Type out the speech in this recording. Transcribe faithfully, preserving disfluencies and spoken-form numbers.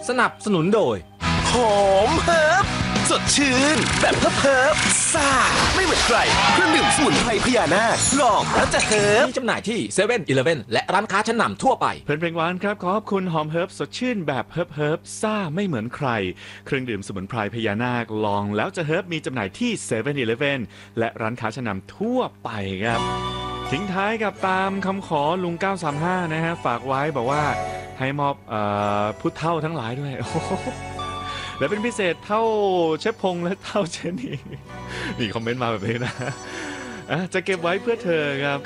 สนับสนุนโดยหอมเฮิร์บสดชื่นแบบเฮิร์บเฮิร์บซ่าไม่เหมือนใครเครื่องดื่มสมุนไพรพญานาคลองแล้วจะเฮิร์บมีจำหน่ายที่เซเว่นอีเลฟเว่นและร้านค้าชั้นนำทั่วไปเพลินเพลงหวานครับขอบคุณหอมเฮิร์บสดชื่นแบบเฮิร์บเฮิร์บซ่าไม่เหมือนใครเครื่องดื่มสมุนไพรพญานาคลองแล้วจะเฮิร์บมีจำหน่ายที่เซเว่นอีเลฟเว่นและร้านค้าชั้นนำทั่วไปครับทิ้งท้ายกับตามคำขอลุงเก้าสามห้านะฮะฝากไว้บอกว่าให้มอบเอ่อพุทธเท่าทั้งหลายด้วย และเป็นพิเศษเท่าเชฟพงษ์และเท่าเชนี่มีคอมเมนต์มาแบบนี้นะจะเก็บไว้เพื่อเธอครับ